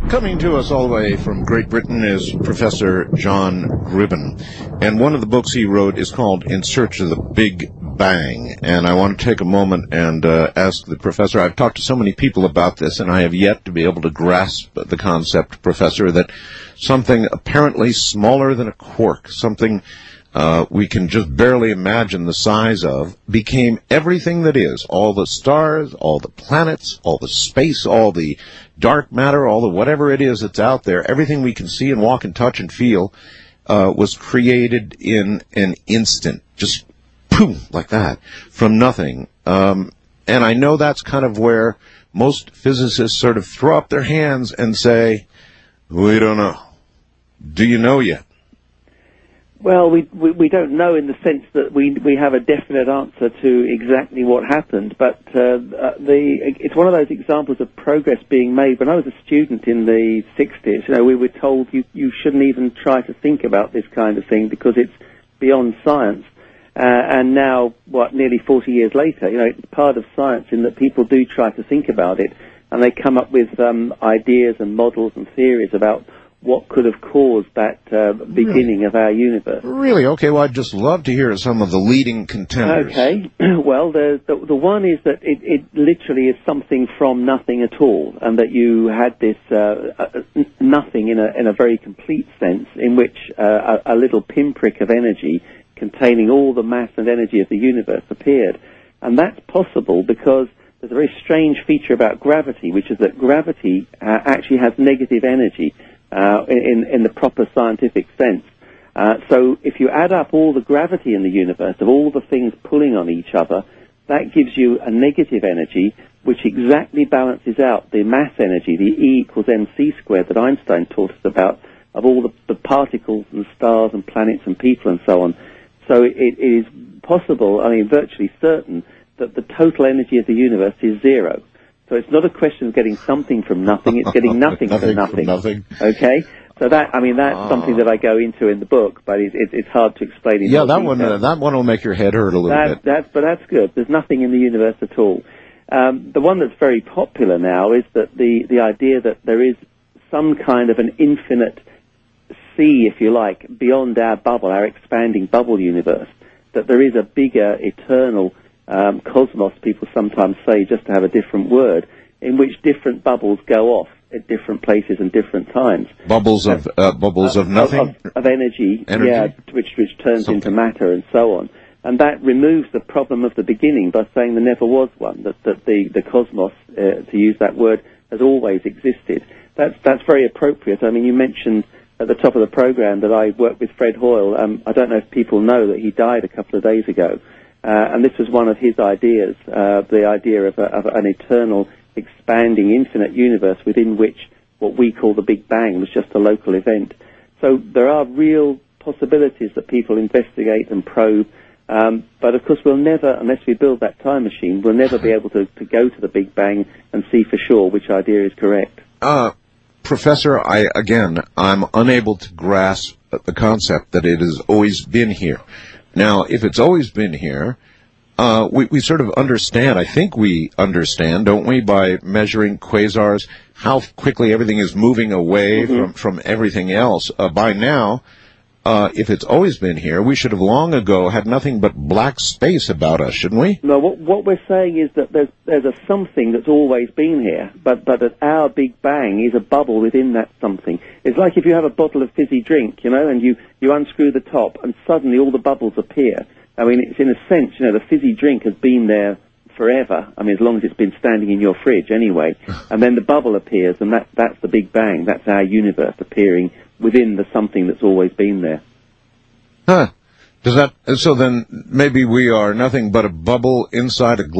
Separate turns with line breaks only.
Coming to us all the way from Great Britain is Professor John Gribben, and one of the books he wrote is called In Search of the Big Bang. And I want to take a moment and ask the professor, I've talked to so many people about this, and I have yet to be able to grasp the concept, Professor, that something apparently smaller than a quark, something we can just barely imagine the size of, became everything that is. All the stars, all the planets, all the space, all the dark matter, all the whatever it is that's out there, everything we can see and walk and touch and feel was created in an instant. Just boom, like that, from nothing. And I know that's kind of where most physicists sort of throw up their hands and say, we don't know. Do you know yet?
Well, we don't know in the sense that we have a definite answer to exactly what happened, but it's one of those examples of progress being made. When I was a student in the 60s, we were told you shouldn't even try to think about this kind of thing because it's beyond science. And now, nearly 40 years later, it's part of science in that people do try to think about it, and they come up with ideas and models and theories about what could have caused that beginning of our universe.
Really? Okay, well, I'd just love to hear some of the leading contenders.
Okay, well, the one is that it literally is something from nothing at all, and that you had this nothing in a very complete sense, in which a little pinprick of energy containing all the mass and energy of the universe appeared. And that's possible because there's a very strange feature about gravity, which is that gravity actually has negative energy. In the proper scientific sense. So if you add up all the gravity in the universe of all the things pulling on each other, that gives you a negative energy which exactly balances out the mass energy, the E equals mc squared that Einstein taught us about, of all the particles and stars and planets and people and so on. So it is possible, virtually certain, that the total energy of the universe is zero. So it's not a question of getting something from nothing, it's getting nothing from nothing. Okay? So that's something that I go into in the book, but it's hard to explain in
that one will make your head hurt a little bit.
But that's good. There's nothing in the universe at all. The one that's very popular now is that the idea that there is some kind of an infinite sea, if you like, beyond our bubble, our expanding bubble universe, that there is a bigger, eternal cosmos, people sometimes say, just to have a different word, in which different bubbles go off at different places and different times.
Bubbles of nothing?
Of energy, yeah, which turns into matter and so on. And that removes the problem of the beginning by saying there never was one, that the cosmos, to use that word, has always existed. That's very appropriate. You mentioned at the top of the program that I worked with Fred Hoyle. I don't know if people know that he died a couple of days ago. And this was one of his ideas, the idea of an eternal, expanding, infinite universe within which what we call the Big Bang was just a local event. So there are real possibilities that people investigate and probe, but of course we'll never, unless we build that time machine, we'll never be able to go to the Big Bang and see for sure which idea is correct.
Professor, I'm unable to grasp the concept that it has always been here. Now, if it's always been here, we sort of understand, I think we understand, don't we, by measuring quasars, how quickly everything is moving away from everything else. By now, if it's always been here, we should have long ago had nothing but black space about us, shouldn't we?
No, what we're saying is that there's a something that's always been here, but that our Big Bang is a bubble within that something. It's like if you have a bottle of fizzy drink, and you unscrew the top, and suddenly all the bubbles appear. It's in a sense, the fizzy drink has been there forever. As long as it's been standing in your fridge anyway. And then the bubble appears, and that's the Big Bang. That's our universe appearing within the something that's always been there.
Huh. So then maybe we are nothing but a bubble inside a